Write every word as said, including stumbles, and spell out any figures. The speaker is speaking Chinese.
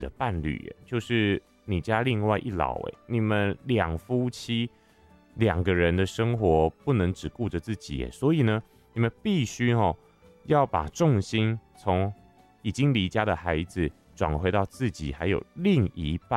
的伴侣，就是你家另外一老，哎，你们两夫妻两个人的生活不能只顾着自己，所以呢，你们必须哦，要把重心从已经离家的孩子转回到自己还有另一半